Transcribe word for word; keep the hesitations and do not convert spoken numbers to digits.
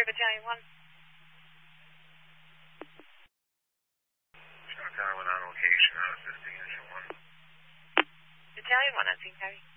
Battalion one. Shock Tower one on location, not assisting engine one. Battalion one on scene, copy.